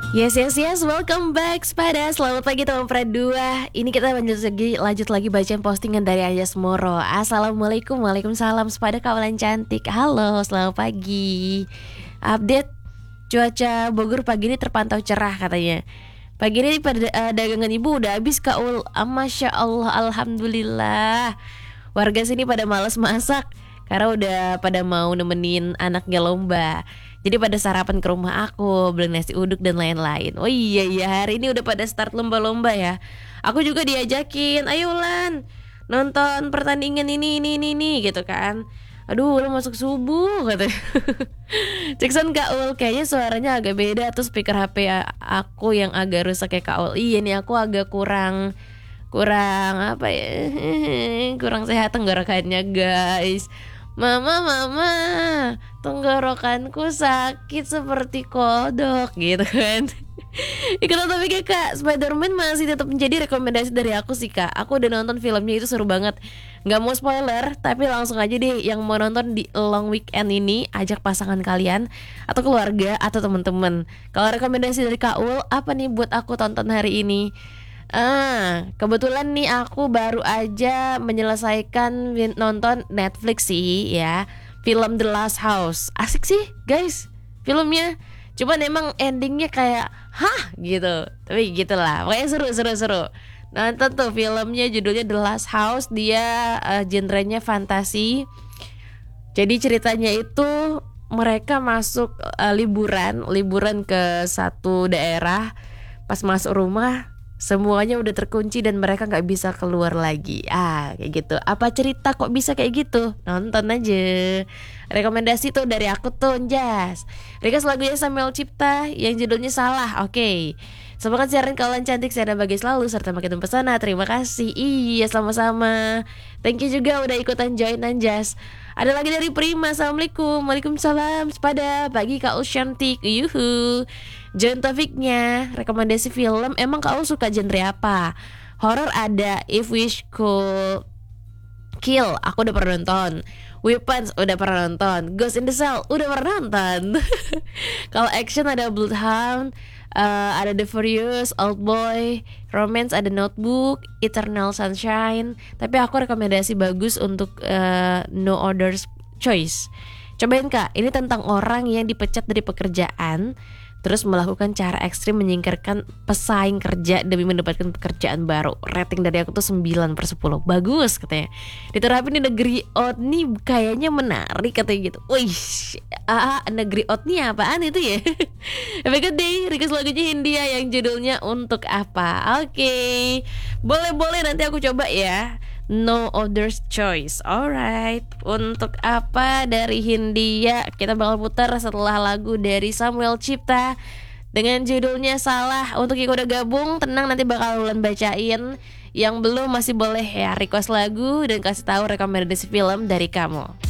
Yes, welcome back Spada. Selamat pagi teman Pradua. Ini kita lanjut lagi bacaan postingan dari Anjas Moro. Assalamualaikum, waalaikumsalam Spada kawalan cantik. Halo, selamat pagi. Update cuaca Bogor pagi ini terpantau cerah katanya. Pagi ini pada dagangan ibu udah habis Kak Ul. Masya Allah, alhamdulillah. Warga sini pada males masak karena udah pada mau nemenin anaknya lomba. Jadi pada sarapan ke rumah aku, beli nasi uduk dan lain-lain. Oh iya, hari ini udah pada start lomba-lomba ya. Aku juga diajakin, ayo Lan, nonton pertandingan ini gitu kan. Aduh, udah masuk subuh katanya. Jackson Kak Ul, kayaknya suaranya agak beda. Tuh speaker HP aku yang agak rusak ya Kak Ul. Iya nih, aku agak kurang apa ya, kurang sehat tenggorokannya guys. Mama, tenggorokanku sakit seperti kodok gitu kan. Ikutan topiknya Kak, Spider-Man masih tetap menjadi rekomendasi dari aku sih Kak. Aku udah nonton filmnya, itu seru banget. Gak mau spoiler, tapi langsung aja deh yang mau nonton di long weekend ini, ajak pasangan kalian atau keluarga atau teman-teman. Kalau rekomendasi dari Kak Ul, apa nih buat aku tonton hari ini? Kebetulan nih aku baru aja menyelesaikan nonton Netflix sih ya, film The Last House. Asik sih guys filmnya, cuman emang endingnya kayak hah gitu, tapi gitulah, pokoknya seru. Nonton tuh filmnya, judulnya The Last House. Dia genrenya fantasi. Jadi ceritanya itu mereka masuk liburan ke satu daerah. Pas masuk rumah semuanya udah terkunci dan mereka gak bisa keluar lagi. Kayak gitu. Apa cerita kok bisa kayak gitu? Nonton aja. Rekomendasi tuh dari aku tuh, Jas. Request lagunya Samuel Cipta yang judulnya Salah. Oke. Semangat siaran kawan cantik, saya bagi selalu serta makin pesona. Terima kasih. Iya, sama-sama. Thank you juga udah ikutan join Anjas. Ada lagi dari Prima. Assalamualaikum. Waalaikumsalam. Sepada pagi Kak Ul cantik. Yuhu. Join topiknya, rekomendasi film. Emang Kak Ul suka genre apa? Horor ada If Wish Could Kill, aku udah pernah nonton. Weapons udah pernah nonton. Ghost in the Shell udah pernah nonton. Kalau action ada Bloodhound, ada The Furious, Old Boy. Romance ada Notebook, Eternal Sunshine. Tapi aku rekomendasi bagus untuk No Other's Choice. Cobain Kak, ini tentang orang yang dipecat dari pekerjaan, terus melakukan cara ekstrim menyingkirkan pesaing kerja demi mendapatkan pekerjaan baru. Rating dari aku tuh 9/10. Bagus katanya. Diterapin di negeri Odd nih kayaknya menarik katanya gitu. Wih, negeri Odd nih apaan itu ya? Have a good day. Request lagunya Hindia yang judulnya Untuk Apa. Oke. Boleh nanti aku coba ya. No Other's Choice. Alright, Untuk Apa dari Hindia kita bakal putar setelah lagu dari Samuel Cipta dengan judulnya Salah. Untuk yang udah gabung tenang, nanti bakal Ulan bacain. Yang belum masih boleh ya request lagu dan kasih tahu rekomendasi film dari kamu.